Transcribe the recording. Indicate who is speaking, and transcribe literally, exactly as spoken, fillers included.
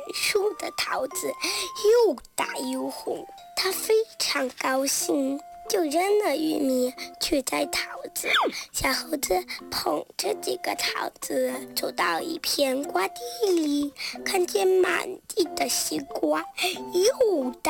Speaker 1: 熟的桃子，又大又红。他非常高兴，就扔了玉米去摘桃子。小猴子捧着几个桃子走到一片瓜地里，看见满地的西瓜，又大